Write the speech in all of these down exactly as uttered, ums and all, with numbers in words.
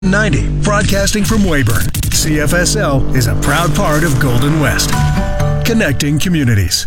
ninety, broadcasting from Weyburn. C F S L is a proud part of Golden West, connecting communities.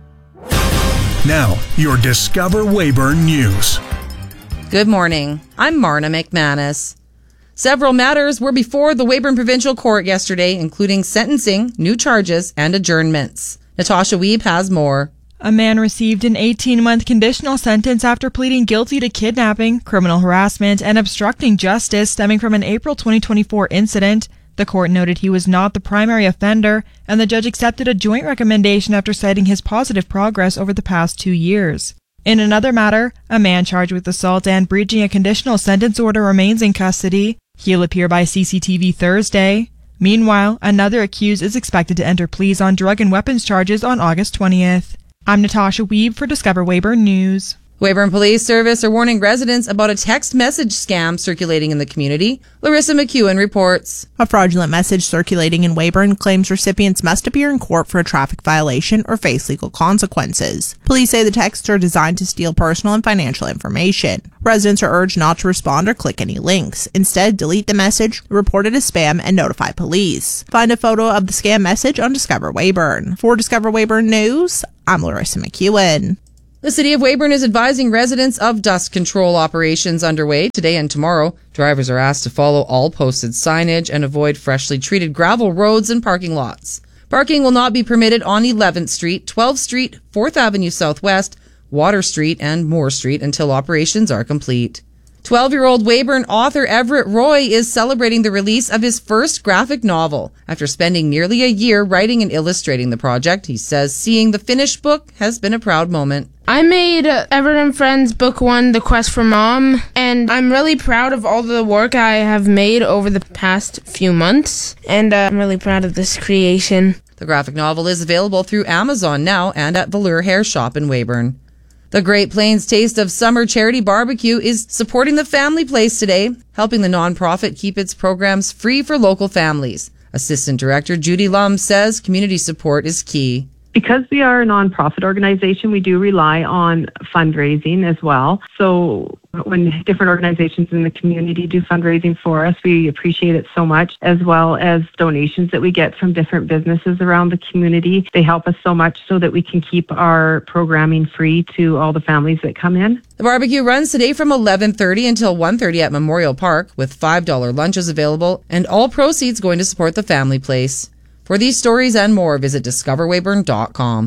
Now, your Discover Weyburn News. Good morning. I'm Marna McManus. Several matters were before the Weyburn Provincial Court yesterday, including sentencing, new charges, and adjournments. Natasha Wiebe has more. A man received an eighteen-month conditional sentence after pleading guilty to kidnapping, criminal harassment, and obstructing justice stemming from an April twenty twenty-four incident. The court noted he was not the primary offender, and the judge accepted a joint recommendation after citing his positive progress over the past two years. In another matter, a man charged with assault and breaching a conditional sentence order remains in custody. He'll appear by C C T V Thursday. Meanwhile, another accused is expected to enter pleas on drug and weapons charges on August twentieth. I'm Natasha Wiebe for Discover Weyburn News. Weyburn Police Service are warning residents about a text message scam circulating in the community. Larissa McEwen reports. A fraudulent message circulating in Weyburn claims recipients must appear in court for a traffic violation or face legal consequences. Police say the texts are designed to steal personal and financial information. Residents are urged not to respond or click any links. Instead, delete the message, report it as spam, and notify police. Find a photo of the scam message on Discover Weyburn. For Discover Weyburn News, I'm Larissa McEwen. The City of Weyburn is advising residents of dust control operations underway today and tomorrow. Drivers are asked to follow all posted signage and avoid freshly treated gravel roads and parking lots. Parking will not be permitted on eleventh Street, twelfth Street, fourth Avenue Southwest, Water Street, and Moore Street until operations are complete. twelve-year-old Weyburn author Everett Roy is celebrating the release of his first graphic novel. After spending nearly a year writing and illustrating the project, he says seeing the finished book has been a proud moment. I made uh, Everett and Friends Book one, The Quest for Mom, and I'm really proud of all the work I have made over the past few months, and uh, I'm really proud of this creation. The graphic novel is available through Amazon now and at Velour Hair Shop in Weyburn. The Great Plains Taste of Summer Charity Barbecue is supporting the Family Place today, helping the nonprofit keep its programs free for local families. Assistant Director Judy Lum says community support is key. Because we are a nonprofit organization, we do rely on fundraising as well. So when different organizations in the community do fundraising for us, we appreciate it so much, as well as donations that we get from different businesses around the community. They help us so much so that we can keep our programming free to all the families that come in. The barbecue runs today from eleven thirty until one thirty at Memorial Park, with five dollars lunches available, and all proceeds going to support the Family Place. For these stories and more, visit discover weyburn dot com.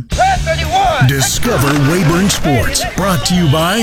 Discover Weyburn Sports, brought to you by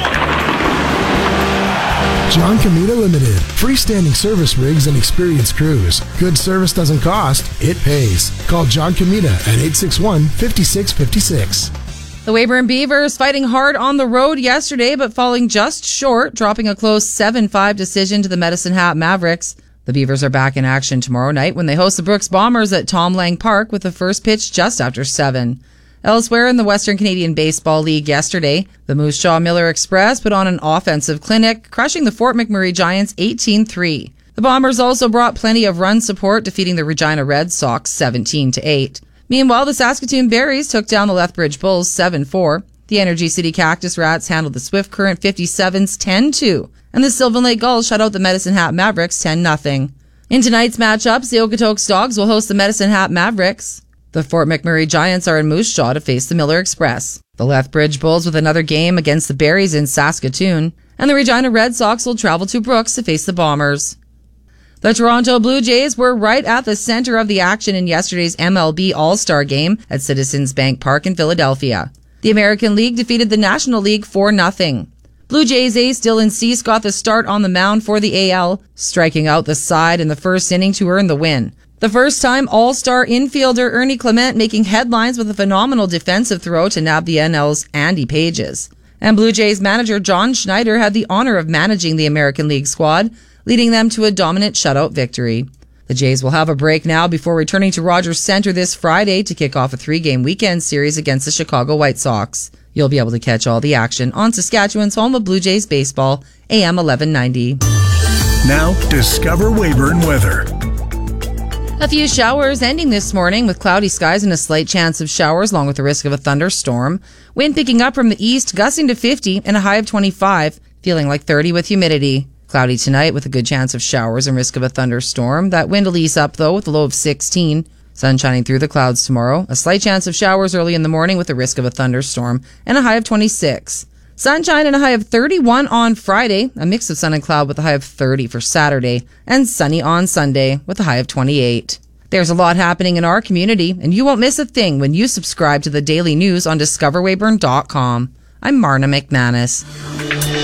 John Comita Limited. Freestanding service rigs and experienced crews. Good service doesn't cost, it pays. Call John Comita at eight six one, five six five six. The Weyburn Beavers fighting hard on the road yesterday, but falling just short, dropping a close seven five decision to the Medicine Hat Mavericks. The Beavers are back in action tomorrow night when they host the Brooks Bombers at Tom Lang Park with the first pitch just after seven. Elsewhere in the Western Canadian Baseball League yesterday, the Moose Jaw Miller Express put on an offensive clinic, crushing the Fort McMurray Giants eighteen three. The Bombers also brought plenty of run support, defeating the Regina Red Sox seventeen to eight. Meanwhile, the Saskatoon Berries took down the Lethbridge Bulls seven four. The Energy City Cactus Rats handled the Swift Current fifty-sevens ten two. And the Sylvan Lake Gulls shut out the Medicine Hat Mavericks ten nothing. In tonight's matchups, the Okotoks Dogs will host the Medicine Hat Mavericks. The Fort McMurray Giants are in Moose Jaw to face the Miller Express. The Lethbridge Bulls with another game against the Berries in Saskatoon. And the Regina Red Sox will travel to Brooks to face the Bombers. The Toronto Blue Jays were right at the center of the action in yesterday's M L B All-Star Game at Citizens Bank Park in Philadelphia. The American League defeated the National League four nothing. Blue Jays ace Dylan Cease got the start on the mound for the A L, striking out the side in the first inning to earn the win. The first-time All-Star infielder Ernie Clement making headlines with a phenomenal defensive throw to nab the N L's Andy Pages. And Blue Jays manager John Schneider had the honor of managing the American League squad, leading them to a dominant shutout victory. The Jays will have a break now before returning to Rogers Centre this Friday to kick off a three-game weekend series against the Chicago White Sox. You'll be able to catch all the action on Saskatchewan's home of Blue Jays baseball, A M eleven ninety. Now, Discover Weyburn weather. A few showers ending this morning with cloudy skies and a slight chance of showers along with the risk of a thunderstorm. Wind picking up from the east, gusting to fifty and a high of twenty-five, feeling like thirty with humidity. Cloudy tonight with a good chance of showers and risk of a thunderstorm. That wind will ease up, though, with a low of sixteen. Sun shining through the clouds tomorrow. A slight chance of showers early in the morning with a risk of a thunderstorm. And a high of twenty-six. Sunshine and a high of thirty-one on Friday. A mix of sun and cloud with a high of thirty for Saturday. And sunny on Sunday with a high of twenty-eight. There's a lot happening in our community, and you won't miss a thing when you subscribe to the daily news on discover weyburn dot com. I'm Marna McManus.